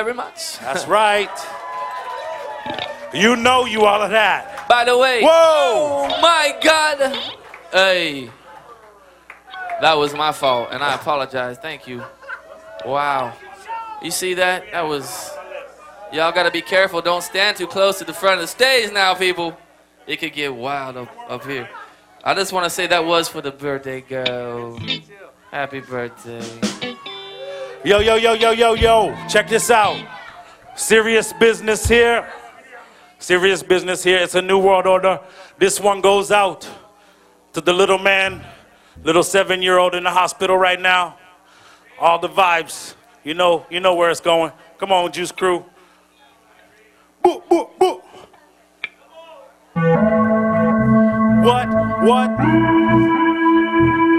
very much. That's right. You know you all of that. By the way. Whoa! Oh my God. Hey. That was my fault, and I apologize. Thank you. Wow. You see that? That was... Y'all got to be careful. Don't stand too close to the front of the stage now, people. It could get wild up here. I just want to say that was for the birthday girl. Happy birthday. Yo, yo, yo, yo, yo, yo. Check this out. Serious business here. Serious business here. It's a new world order. This one goes out to the little man, little 7-year-old in the hospital right now. All the vibes. You know where it's going. Come on, Juice Crew. Boo, boo, boo. What?